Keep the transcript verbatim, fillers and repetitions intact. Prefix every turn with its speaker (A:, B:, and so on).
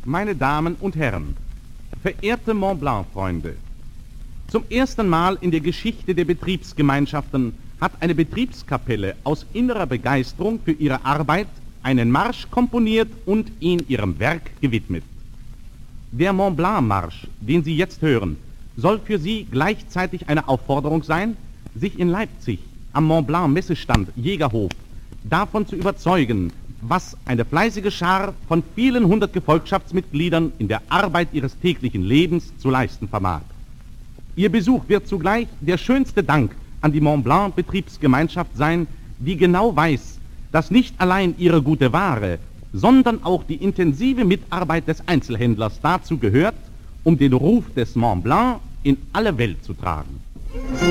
A: meine Damen und Herren, verehrte Mont Blanc-Freunde, zum ersten Mal in der Geschichte der Betriebsgemeinschaften hat eine Betriebskapelle aus innerer Begeisterung für ihre Arbeit einen Marsch komponiert und ihn ihrem Werk gewidmet. Der Mont Blanc-Marsch, den Sie jetzt hören, soll für Sie gleichzeitig eine Aufforderung sein, sich in Leipzig am Mont Blanc-Messestand Jägerhof davon zu überzeugen, was eine fleißige Schar von vielen hundert Gefolgschaftsmitgliedern in der Arbeit ihres täglichen Lebens zu leisten vermag. Ihr Besuch wird zugleich der schönste Dank an die Mont Blanc Betriebsgemeinschaft sein, die genau weiß, dass nicht allein ihre gute Ware, sondern auch die intensive Mitarbeit des Einzelhändlers dazu gehört, um den Ruf des Mont Blanc in alle Welt zu tragen.